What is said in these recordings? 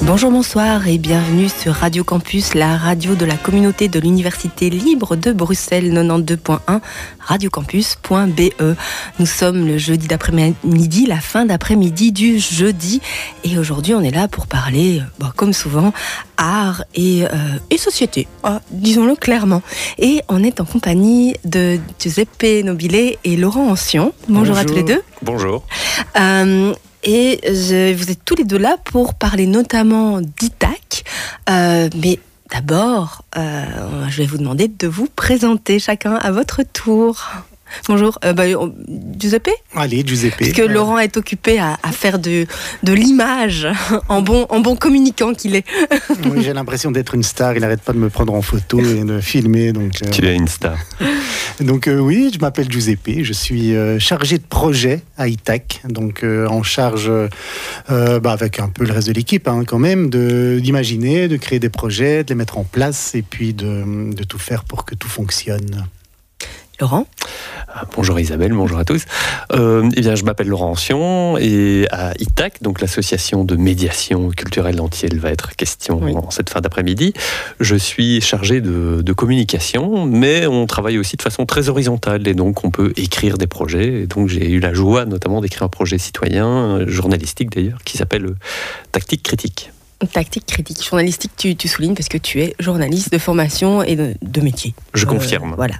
Bonjour, bonsoir et bienvenue sur Radio Campus, la radio de la communauté de l'Université libre de Bruxelles 92.1, radiocampus.be. Nous sommes le jeudi d'après-midi, la fin d'après-midi du jeudi. Et aujourd'hui, on est là pour parler, comme souvent, art et société, disons-le clairement. Et on est en compagnie de Giuseppe Nobile et Laurent Ancion. Bonjour à tous les deux. Bonjour. Et vous êtes tous les deux là pour parler notamment d'ITAC. Mais d'abord, je vais vous demander de vous présenter chacun à votre tour. Bonjour, Giuseppe ? Allez, Giuseppe. Parce que Laurent est occupé à faire de l'image, en bon communicant qu'il est. Oui, j'ai l'impression d'être une star, il n'arrête pas de me prendre en photo et de filmer. Donc, Tu es une star. Donc oui, je m'appelle Giuseppe, je suis chargé de projet à ITAC, donc en charge, avec un peu le reste de l'équipe quand même, d'imaginer, de créer des projets, de les mettre en place et puis de tout faire pour que tout fonctionne. Laurent ? Bonjour Isabelle, bonjour à tous. Je m'appelle Laurent Ancion et à ITAC, donc l'association de médiation culturelle dont il va être question en cette fin d'après-midi, je suis chargé de communication, mais on travaille aussi de façon très horizontale et donc on peut écrire des projets. Et donc j'ai eu la joie notamment d'écrire un projet citoyen, journalistique d'ailleurs, qui s'appelle Tactique critique. Tactique critique, journalistique, tu soulignes parce que tu es journaliste de formation et de métier. Je confirme. Voilà.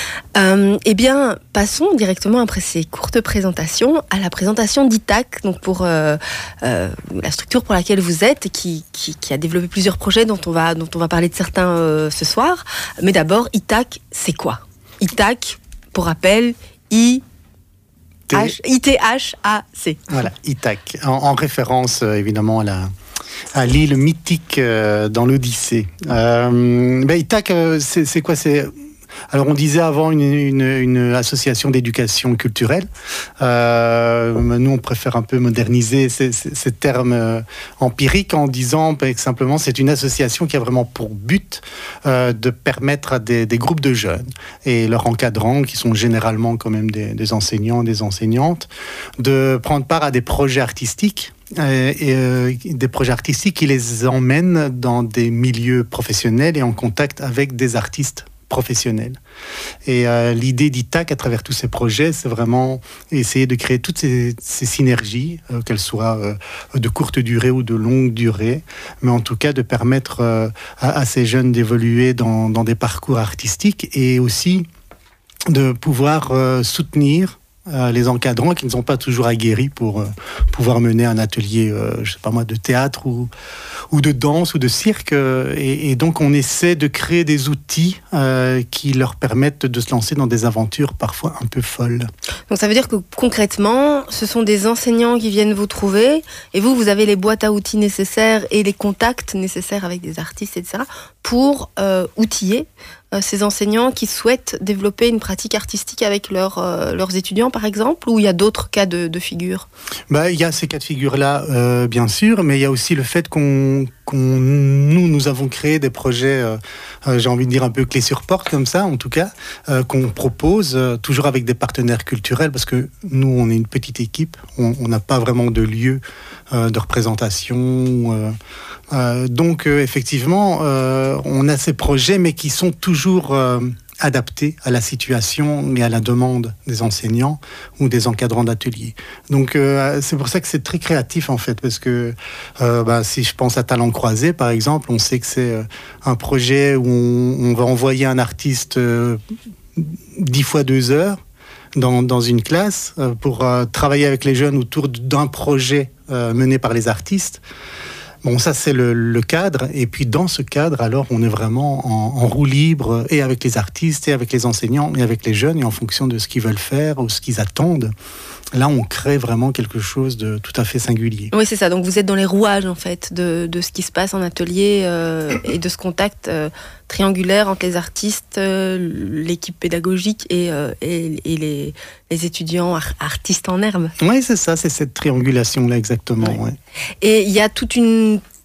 Passons directement après ces courtes présentations à la présentation d'ITAC, donc pour la structure pour laquelle vous êtes, qui a développé plusieurs projets dont on va parler de certains ce soir. Mais d'abord, ITAC, c'est quoi ? ITAC, pour rappel, ITHAC. Voilà, ITAC, en référence évidemment à l'île mythique dans l'Odyssée. ITAC, c'est quoi ? Alors on disait avant une association d'éducation culturelle. Nous on préfère un peu moderniser ces termes empiriques en disant simplement c'est une association qui a vraiment pour but de permettre à des groupes de jeunes et leurs encadrants, qui sont généralement quand même des enseignants, des enseignantes, de prendre part à des projets artistiques. Des projets artistiques qui les emmènent dans des milieux professionnels et en contact avec des artistes professionnels. Et l'idée d'ITAC à travers tous ces projets, c'est vraiment essayer de créer toutes ces synergies, qu'elles soient de courte durée ou de longue durée, mais en tout cas de permettre à ces jeunes d'évoluer dans des parcours artistiques et aussi de pouvoir soutenir les encadrants qui ne sont pas toujours aguerris pour pouvoir mener un atelier, de théâtre ou de danse ou de cirque. Et donc, on essaie de créer des outils qui leur permettent de se lancer dans des aventures parfois un peu folles. Donc, ça veut dire que concrètement, ce sont des enseignants qui viennent vous trouver et vous avez les boîtes à outils nécessaires et les contacts nécessaires avec des artistes, etc. pour outiller ces enseignants qui souhaitent développer une pratique artistique avec leurs étudiants, par exemple, ou il y a d'autres cas de figure ? Il y a ces cas de figure-là, bien sûr, mais il y a aussi le fait nous avons créé des projets, j'ai envie de dire un peu clés sur porte, comme ça, en tout cas, qu'on propose toujours avec des partenaires culturels, parce que nous, on est une petite équipe, on n'a pas vraiment de lieu de représentation. Donc, effectivement, on a ces projets, mais qui sont toujours adaptés à la situation et à la demande des enseignants ou des encadrants d'ateliers. Donc, c'est pour ça que c'est très créatif, en fait, parce que si je pense à Talents Croisés, par exemple, on sait que c'est un projet où on va envoyer un artiste 10 fois 2 heures dans une classe pour travailler avec les jeunes autour d'un projet mené par les artistes. Bon, ça, c'est le cadre. Et puis, dans ce cadre, alors, on est vraiment en roue libre, et avec les artistes, et avec les enseignants, et avec les jeunes, et en fonction de ce qu'ils veulent faire ou ce qu'ils attendent. Là, on crée vraiment quelque chose de tout à fait singulier. Oui, c'est ça. Donc, vous êtes dans les rouages, en fait, de ce qui se passe en atelier et de ce contact triangulaire entre les artistes, l'équipe pédagogique et les étudiants artistes en herbe. Oui, c'est ça. C'est cette triangulation-là, exactement. Ouais. Ouais. Et il y a toute une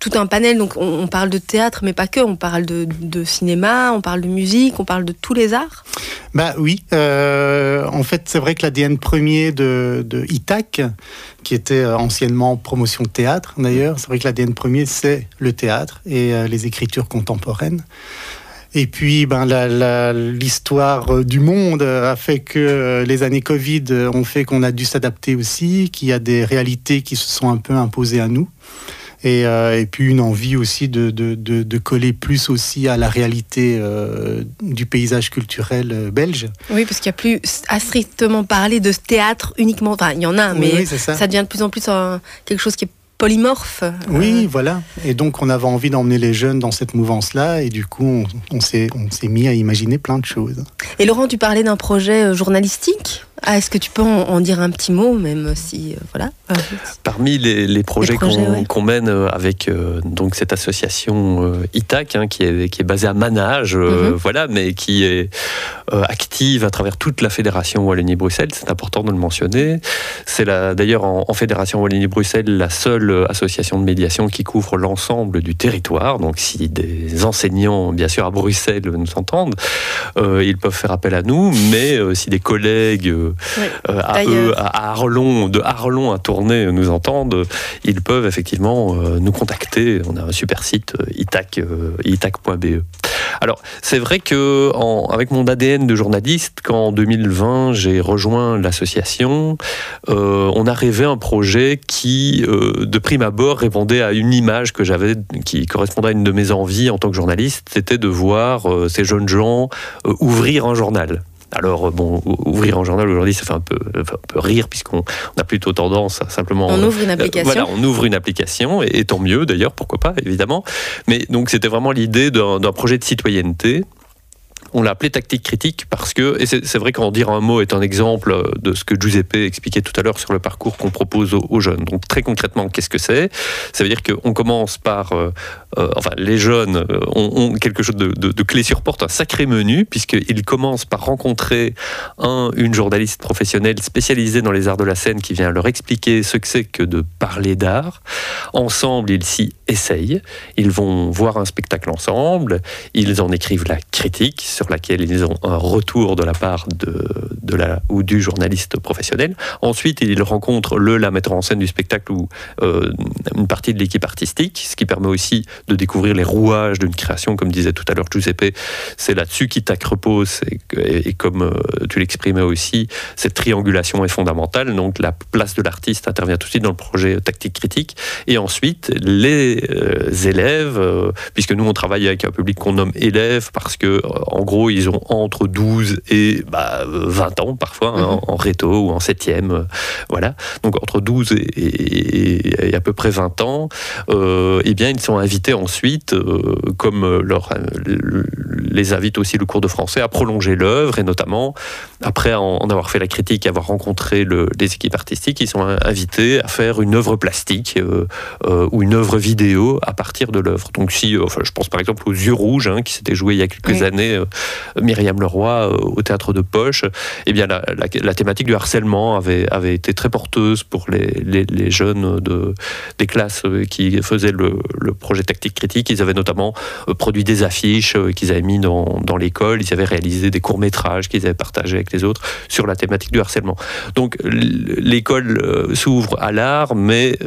tout un panel. Donc on parle de théâtre, mais pas que. On parle de cinéma, on parle de musique, on parle de tous les arts. Oui. En fait, c'est vrai que l'ADN premier de ITAC, qui était anciennement promotion de théâtre d'ailleurs, c'est vrai que l'ADN premier, c'est le théâtre et les écritures contemporaines. Et puis, l'histoire du monde a fait que les années Covid ont fait qu'on a dû s'adapter aussi, qu'il y a des réalités qui se sont un peu imposées à nous. Et puis une envie aussi de coller plus aussi à la réalité du paysage culturel belge. Oui, parce qu'il n'y a plus à strictement parler de théâtre uniquement. Enfin, il y en a, mais oui, ça devient de plus en plus quelque chose qui est polymorphe. Oui, voilà. Et donc, on avait envie d'emmener les jeunes dans cette mouvance-là. Et du coup, on s'est mis à imaginer plein de choses. Et Laurent, tu parlais d'un projet journalistique. Est-ce que tu peux en dire un petit mot, même si... voilà. Parmi les projets qu'on mène avec donc cette association ITAC, qui est basée à Manage, voilà, mais qui est active à travers toute la fédération Wallonie-Bruxelles, c'est important de le mentionner. C'est d'ailleurs en fédération Wallonie-Bruxelles la seule association de médiation qui couvre l'ensemble du territoire. Donc si des enseignants, bien sûr, à Bruxelles nous entendent, ils peuvent faire appel à nous, mais si des collègues... à Arlon, de Arlon à Tournai nous entendent, ils peuvent effectivement nous contacter. On a un super site itac.be. Alors, c'est vrai que avec mon ADN de journaliste, quand en 2020 j'ai rejoint l'association, on a rêvé un projet qui, de prime abord, répondait à une image que j'avais, qui correspondait à une de mes envies en tant que journaliste, c'était de voir ces jeunes gens ouvrir un journal. Alors, ouvrir un journal aujourd'hui, ça fait un peu rire, puisqu'on a plutôt tendance à simplement... On ouvre une application. Voilà, on ouvre une application, et tant mieux d'ailleurs, pourquoi pas, évidemment. Mais donc, c'était vraiment l'idée d'un projet de citoyenneté. On l'a appelé tactique critique parce que, et c'est vrai qu'en dire un mot est un exemple de ce que Giuseppe expliquait tout à l'heure sur le parcours qu'on propose aux jeunes. Donc très concrètement, qu'est-ce que c'est ? Ça veut dire qu'on commence par, les jeunes ont quelque chose de clé sur porte, un sacré menu, puisqu'ils commencent par rencontrer une journaliste professionnelle spécialisée dans les arts de la scène qui vient leur expliquer ce que c'est que de parler d'art. Ensemble, ils s'y essayent, ils vont voir un spectacle ensemble, ils en écrivent la critique, sur laquelle ils ont un retour de la part de la ou du journaliste professionnel. Ensuite, ils rencontrent la metteur en scène du spectacle ou une partie de l'équipe artistique, ce qui permet aussi de découvrir les rouages d'une création, comme disait tout à l'heure Giuseppe. C'est là-dessus qu'ITAC repose, et comme tu l'exprimais aussi, cette triangulation est fondamentale. Donc la place de l'artiste intervient tout de suite dans le projet tactique critique. Et ensuite, les élèves, puisque nous on travaille avec un public qu'on nomme élèves, parce que en gros, ils ont entre 12 et 20 ans, parfois, en réto ou en 7e. Voilà. Donc, entre 12 et à peu près 20 ans, eh bien, ils sont invités ensuite, comme les invite aussi le cours de français, à prolonger l'œuvre, et notamment, après en avoir fait la critique et avoir rencontré les équipes artistiques, ils sont invités à faire une œuvre plastique ou une œuvre vidéo à partir de l'œuvre. Donc, je pense par exemple aux Yeux Rouges, qui s'était joué il y a quelques années, Myriam Leroy au théâtre de Poche. Eh bien, la thématique du harcèlement avait été très porteuse pour les jeunes des classes qui faisaient le projet tactique critique. Ils avaient notamment produit des affiches qu'ils avaient mis dans l'école. Ils avaient réalisé des courts-métrages qu'ils avaient partagés avec les autres sur la thématique du harcèlement. Donc, l'école s'ouvre à l'art, mais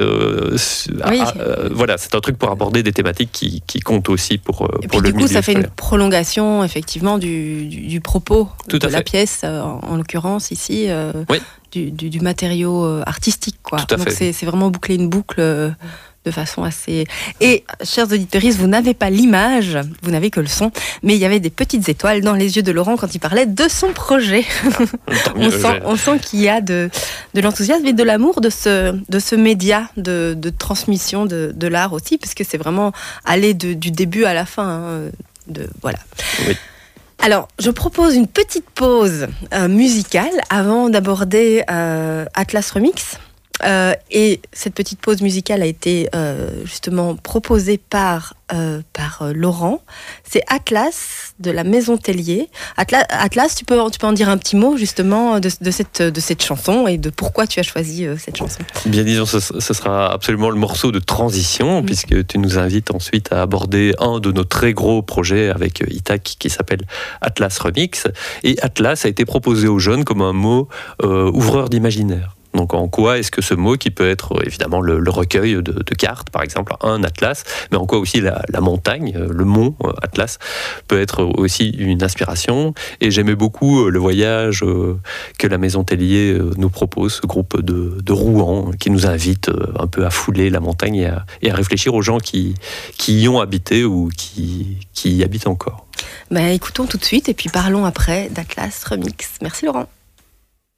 voilà, c'est un truc pour aborder des thématiques qui comptent aussi pour le milieu. Du coup, ça fait une prolongation, effectivement, du propos de la pièce, en l'occurrence ici, du matériau artistique, quoi. Donc c'est vraiment boucler une boucle de façon assez... Et, chers auditeurs, vous n'avez pas l'image, vous n'avez que le son, mais il y avait des petites étoiles dans les yeux de Laurent quand il parlait de son projet. On sent qu'il y a de l'enthousiasme et de l'amour de ce média de transmission de l'art aussi, parce que c'est vraiment aller du début à la fin, voilà. Oui. Alors, je propose une petite pause musicale avant d'aborder Atlas Remix. Et cette petite pause musicale a été justement proposée par Laurent. C'est Atlas de la Maison Tellier. Atlas, tu peux en dire un petit mot justement de cette chanson et de pourquoi tu as choisi cette chanson. Bien, disons, ce sera absolument le morceau de transition, puisque tu nous invites ensuite à aborder un de nos très gros projets avec Itac qui s'appelle Atlas Remix. Et Atlas a été proposé aux jeunes comme un mot ouvreur d'imaginaire. Donc en quoi est-ce que ce mot, qui peut être évidemment le recueil de cartes, par exemple, un atlas, mais en quoi aussi la montagne, le mont Atlas, peut être aussi une inspiration. Et j'aimais beaucoup le voyage que la Maison Tellier nous propose, ce groupe de Rouen, qui nous invite un peu à fouler la montagne et à réfléchir aux gens qui y ont habité ou qui y habitent encore. Écoutons tout de suite et puis parlons après d'Atlas Remix. Merci Laurent.